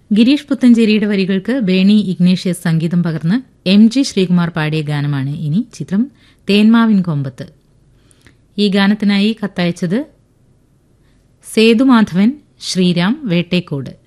ഗിരീഷ് പുത്തഞ്ചേരിയുടെ വരികൾക്ക് ബേണി ഇഗ്നേഷ്യസ് സംഗീതം പകർന്ന് MG ശ്രീകുമാർ പാടിയ ഗാനമാണ് ഇനി. ചിത്രം തേന്മാവിൻ കൊമ്പത്ത്. ഈ ഗാനത്തിനായി കത്തയച്ചത് സേതുമാധവൻ, ശ്രീരാം, വേട്ടേക്കോട്.